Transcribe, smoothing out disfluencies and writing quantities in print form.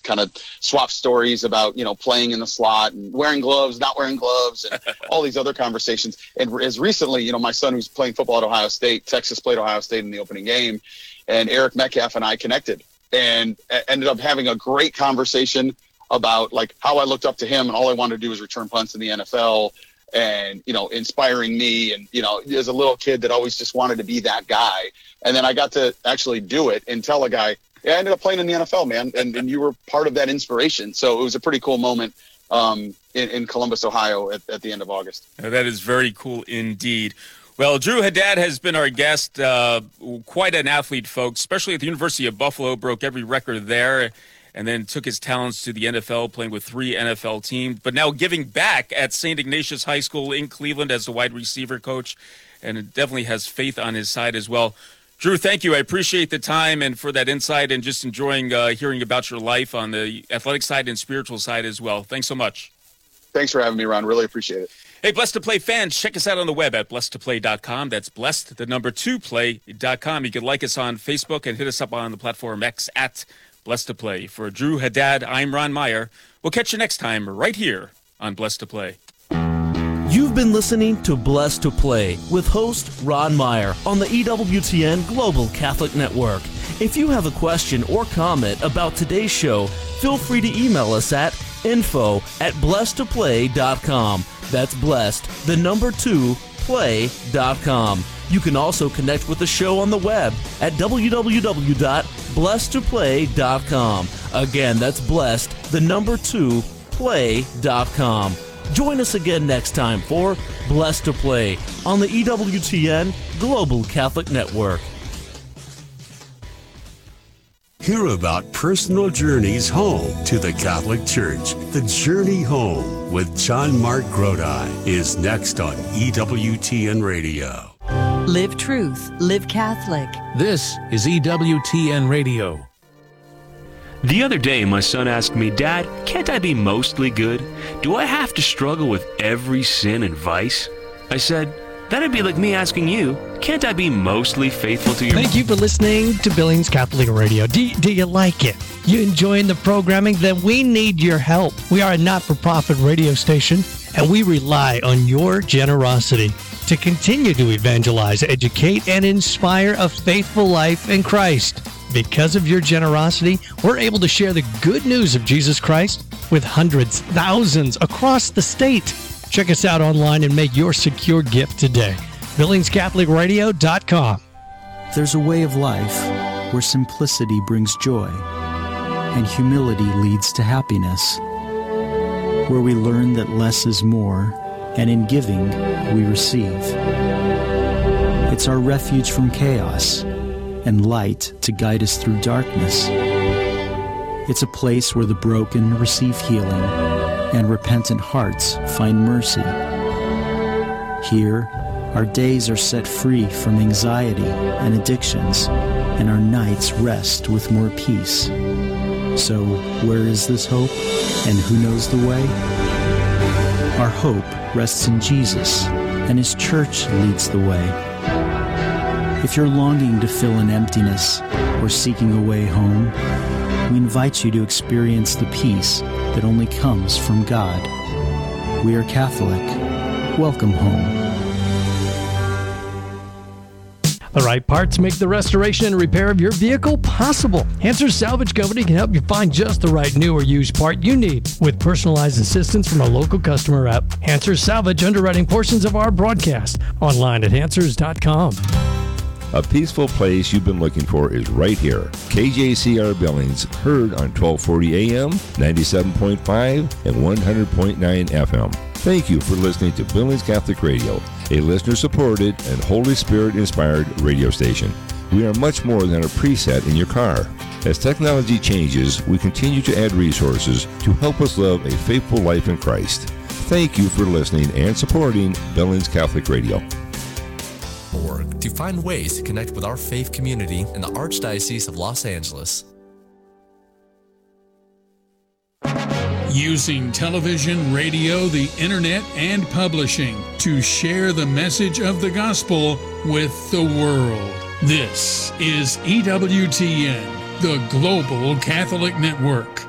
kind of swap stories about, playing in the slot and wearing gloves, not wearing gloves, and all these other conversations. And as recently, my son who's playing football at Ohio State, Texas played Ohio State in the opening game, and Eric Metcalf and I connected and ended up having a great conversation about like how I looked up to him, and all I wanted to do was return punts in the NFL, and, inspiring me, and, as a little kid that always just wanted to be that guy. And then I got to actually do it and tell a guy, yeah, I ended up playing in the NFL, man. And you were part of that inspiration. So it was a pretty cool moment in Columbus, Ohio at the end of August. That is very cool indeed. Well, Drew Haddad has been our guest, quite an athlete, folks, especially at the University of Buffalo, broke every record there, and then took his talents to the NFL, playing with 3 NFL teams, but now giving back at St. Ignatius High School in Cleveland as a wide receiver coach, and it definitely has faith on his side as well. Drew, thank you. I appreciate the time and for that insight, and just enjoying hearing about your life on the athletic side and spiritual side as well. Thanks so much. Thanks for having me, Ron. Really appreciate it. Hey, Blessed to Play fans, check us out on the web at blessedtoplay.com. That's blessed, the number 2play.com. You can like us on Facebook and hit us up on the platform X at Blessed to Play. For Drew Haddad, I'm Ron Meyer. We'll catch you next time right here on Blessed to Play. You've been listening to Blessed to Play with host Ron Meyer on the EWTN Global Catholic Network. If you have a question or comment about today's show, feel free to email us at info@blessedtoplay.com. That's blessed, the number 2, play.com. You can also connect with the show on the web at www.blessedtoplay.com. Again, that's blessed, the number 2, play.com. Join us again next time for Blessed to Play on the EWTN Global Catholic Network. Hear about personal journeys home to the Catholic Church. The Journey Home with John Mark Grodi is next on EWTN Radio. Live truth, live Catholic. This is EWTN Radio. The other day, my son asked me, "Dad, can't I be mostly good? Do I have to struggle with every sin and vice?" I said, "That'd be like me asking you, can't I be mostly faithful to your..." Thank you for listening to Billings Catholic Radio. Do you like it? You enjoying the programming? Then we need your help. We are a not-for-profit radio station, and we rely on your generosity to continue to evangelize, educate, and inspire a faithful life in Christ. Because of your generosity, we're able to share the good news of Jesus Christ with hundreds, thousands across the state. Check us out online and make your secure gift today. BillingsCatholicRadio.com. There's a way of life where simplicity brings joy and humility leads to happiness, where we learn that less is more, and in giving, we receive. It's our refuge from chaos and light to guide us through darkness. It's a place where the broken receive healing and repentant hearts find mercy. Here, our days are set free from anxiety and addictions, and our nights rest with more peace. So, where is this hope, and who knows the way? Our hope rests in Jesus, and His church leads the way. If you're longing to fill an emptiness or seeking a way home, we invite you to experience the peace that only comes from God. We are Catholic. Welcome home. The right parts make the restoration and repair of your vehicle possible. Answer Salvage Company can help you find just the right new or used part you need with personalized assistance from a local customer rep. Answer Salvage underwriting portions of our broadcast online at answers.com. A peaceful place you've been looking for is right here. KJCR Billings, heard on 1240 AM, 97.5, and 100.9 FM. Thank you for listening to Billings Catholic Radio, a listener-supported and Holy Spirit-inspired radio station. We are much more than a preset in your car. As technology changes, we continue to add resources to help us live a faithful life in Christ. Thank you for listening and supporting Billings Catholic Radio. To find ways to connect with our faith community in the Archdiocese of Los Angeles. Using television, radio, the internet, and publishing to share the message of the gospel with the world. This is EWTN, the Global Catholic Network.